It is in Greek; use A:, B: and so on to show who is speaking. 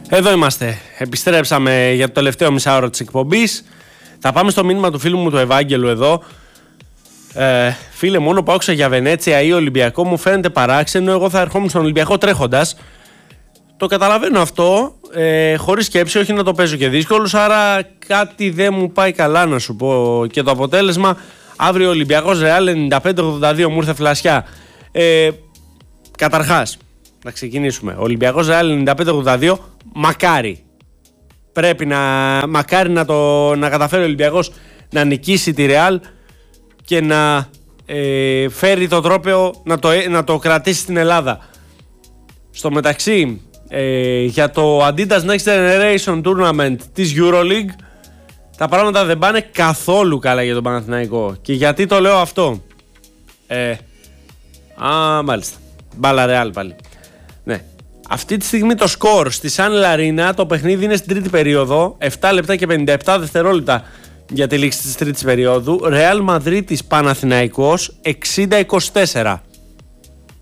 A: Εδώ είμαστε. Επιστρέψαμε για το τελευταίο μισάωρο της εκπομπής. Θα πάμε στο μήνυμα του φίλου μου του Ευάγγελου εδώ. Φίλε, μόνο που άκουσα για Βενέτσια ή Ολυμπιακό μου φαίνεται παράξενο. Εγώ θα ερχόμουν στον Ολυμπιακό τρέχοντας. Το καταλαβαίνω αυτό. Χωρίς σκέψη, όχι να το παίζω και δύσκολος. Άρα κάτι δεν μου πάει καλά, να σου πω. Και το αποτέλεσμα, αύριο Ολυμπιακός Ρεάλ 95-82 μου ήρθε φλασιά. Καταρχάς, να ξεκινήσουμε. Ολυμπιακός Ρεάλ 95-82, μακάρι. Πρέπει μακάρι να καταφέρει ο Ολυμπιακός να νικήσει τη Ρεάλ και να φέρει το τρόπαιο να το κρατήσει στην Ελλάδα. Στο μεταξύ, για το Adidas Next Generation Tournament της EuroLeague, τα πράγματα δεν πάνε καθόλου καλά για τον Παναθηναϊκό. Και γιατί το λέω αυτό? Μάλιστα. Μπάλα Ρεάλ πάλι. Ναι. Αυτή τη στιγμή το σκορ στη Σαν Λαρίνα, το παιχνίδι είναι στην τρίτη περίοδο, 7 λεπτά και 57 δευτερόλεπτα για τη λήξη της τρίτης περίοδου. Ρεάλ Μαδρίτης Παναθηναϊκός 60-24.